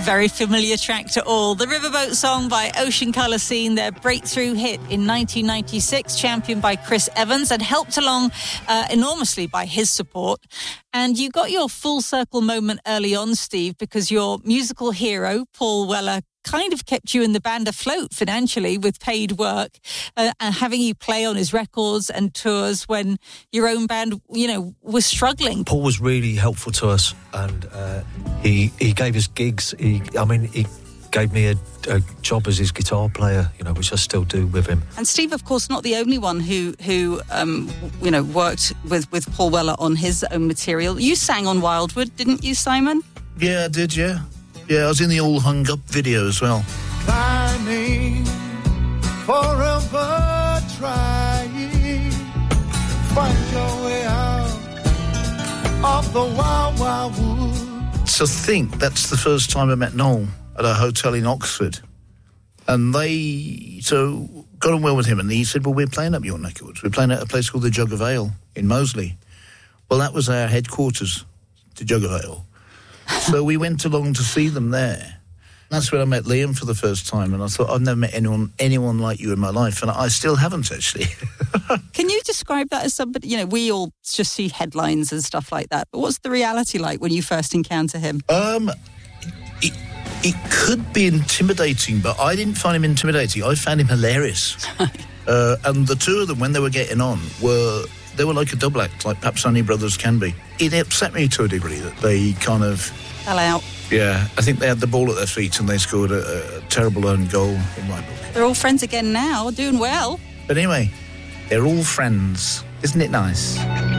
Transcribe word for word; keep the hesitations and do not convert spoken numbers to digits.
very familiar track to all. The Riverboat Song by Ocean Colour Scene, their breakthrough hit in nineteen ninety-six, championed by Chris Evans and helped along uh, enormously by his support. And you got your full circle moment early on, Steve, because your musical hero, Paul Weller, kind of kept you and the band afloat financially with paid work, uh, and having you play on his records and tours when your own band, you know, was struggling. Paul was really helpful to us, and uh, he he gave us gigs. He, I mean, he gave me a, a job as his guitar player, you know, which I still do with him. And Steve, of course, not the only one who who um, you know, worked with with Paul Weller on his own material. You sang on Wildwood, didn't you, Simon? Yeah, I did. Yeah. Yeah, I was in the All Hung Up video as well. Climbing, forever trying, find your way out of the wild, wild wood. So I think that's the first time I met Noel at a hotel in Oxford. And they, so, got on well with him. And he said, well, we're playing up your neck of woods. We're playing at a place called the Jug of Ale in Moseley. Well, that was our headquarters, the Jug of Ale. So we went along to see them there. That's when I met Liam for the first time, and I thought, I've never met anyone anyone like you in my life, and I still haven't, actually. Can you describe that as somebody, you know, we all just see headlines and stuff like that, but what's the reality like when you first encounter him? Um, it, it could be intimidating, but I didn't find him intimidating. I found him hilarious. uh, and the two of them, when they were getting on, were... They were like a double act, like perhaps Sonny Brothers can be. It upset me to a degree that they kind of... Fell out. Yeah, I think they had the ball at their feet and they scored a, a terrible own goal in my book. They're all friends again now, doing well. But anyway, they're all friends. Isn't it nice?